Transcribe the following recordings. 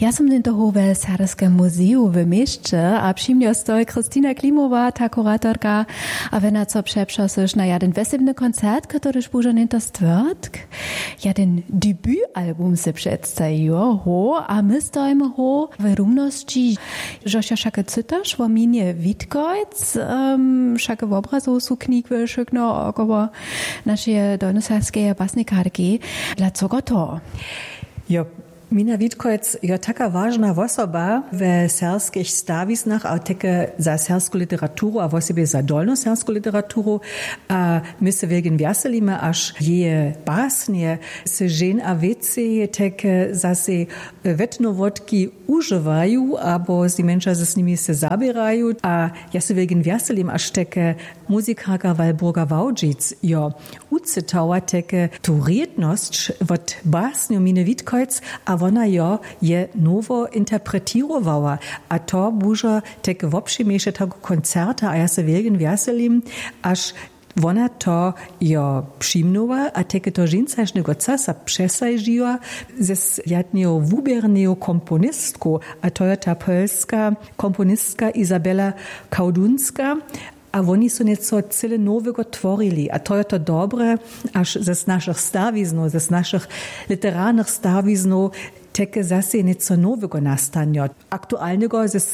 Ja som den toho w Serskem muzeu w mieście, a przy mnie stoi Krystyna Klimowa, ta kuratorka, a wena co przeprzoszysz na jeden wesebny koncert, któryż buże nie to stwiertk. Ja den debutalbum se przedstawiła, a my stojimy w rumności, że się szake cytasz, w minie Witkojc, szake w obrazu su knig wyszykno około naszej dolnoserskie basnikarki. Dlaczego to? Jo. Mina Witkojc je taka ważna osoba w serskich stawiznach, a také za sersku literaturu, a właściwie za dolnosersku literaturu. A my se wegen wjaselimy, aż je basnie se žen a wiece také zase wetnowodki używają, abo si męża z nimi se zabierają. A ja se wegen wjaselim, aż také muzikarka Walburga Wałdzic jo ucytała také tu redność od basniu Mine Witkojc, a ona je nowo interpretowała, a to buże takie woprzymiesze tego koncerta, a ja se wielgen wjaselim, aż ona to jo przymnęła, a takie to żeńcażnego czasu przesajdziła ze jadnego wubiernego komponistku, a to je ta polska komponistka Izabela Kaudunska, a oni są nieco cyle nowego tworili. A to je to dobre, aż ze naszych stawiznów, ze naszych literarnych stawiznów takie zase nieco nowego nastanie. Aktualnego z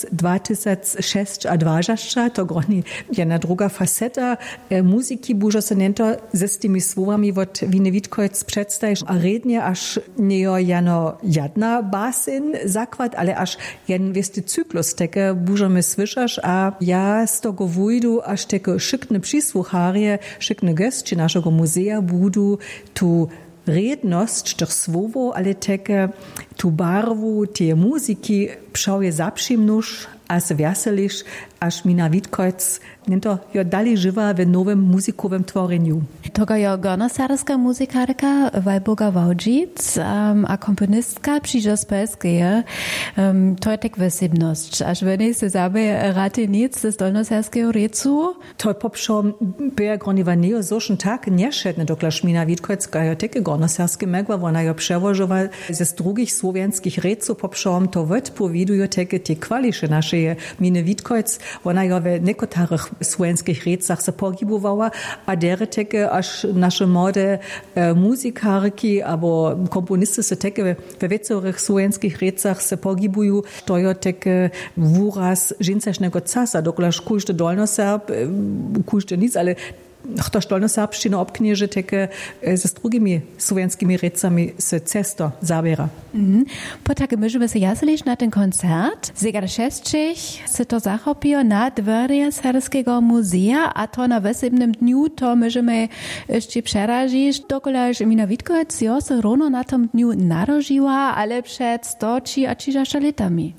2006 a 2020, to groni jedna druga faceta muzyki, bużo se nento z tymi słowami od Mine Witkojc przedstawisz, a rednie aż nie jano jedna basin zakład, ale aż jeden wiesty cyklus, takie bużo my słyszasz, a ja z tego wujdu aż takie szykne przysłucharie, szykne gości naszego muzea budu tu redność tych słów, ale také tu barwu tej muzyki przałuje zaprzymnusz, a se wjaselisz, aż Mina Witkojc to jo dalej żywa w nowym muzykowym tworzeniu. Toga jo gornoserska muzykarka Walburga Wałdzic, a komponistka przyjdzie z Polskie. To je tak wesebność, aż wy se zabe raty nic z dolnoserskiego recu? To poprzom była groniwa nie zoszyn tak nieszedne, doklaż Mina Witkojcka jo takie gornoserskie megła, ona jo przełożyła ze drugich słowiańskich recu poprzom to odpowidują takie te kwalisze naszej Mine Witkojc, ona jo w nekotarych słowiańskich recach se pogibowała, a dere takie aż nasze młode muzykarki, albo komponisty se takie w wieczorych słowiańskich recach se pogibują, to jo takie wuraz żeńcażnego czasu, doklaż kujšte dolnoserb, kujšte nic, ale to dolnoserbština obknieży takie ze drugimi słowiańskimi recami se cesto zabiera. Po takim możemy se jaselić na ten koncert. Zegar 6 se to zachopiło na dworze Serskiego muzea, a to na wesebnym dniu to możemy jeszcze przerazić. Dokolaż Mina Witkojc jo se równo na tym dniu narodziła, ale przed 100 a 30 latami.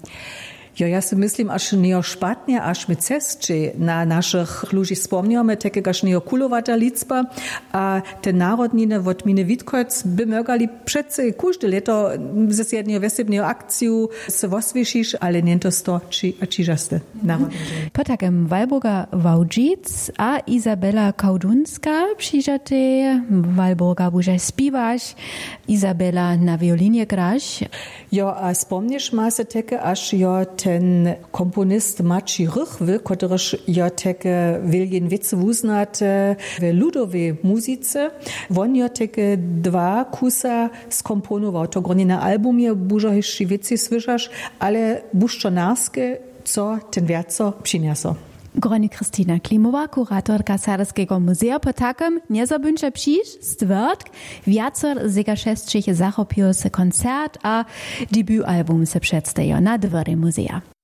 Ja si myslím, až nejo špatne, až my cestči na našich ľudí spomniame, takéž nejo kulovata licba, a te národnine od Mine Witkojc by mögali přece každé leto ze jedného vesebného akciu se osvišiš, ale nie to 100 a 30 národnine. Po takem Walburga Wałdzic a Izabela Kaudunska przyjdziecie, Walburga buże śpiewasz, Izabela na violinie grasz. Jo, a spomnisz ma se takie, aż jo ten komponist Maciej Rychwy, któryż jo takie wielkie wiece uznat w ludowej muzyce, on jo takie 2 kusa skomponował. To groni na albumie bużo jeszcze wiece słyszasz, ale buszczonarskie, co ten wiaco przyniosło. Groni Krystyna Klimowa, kuratorka Serskiego muzea, po takim nie zabędzie przyjść, stwiertk, wiacer zega 6 zachopił se koncert, a debutalbum se przedstawił na dworze muzea.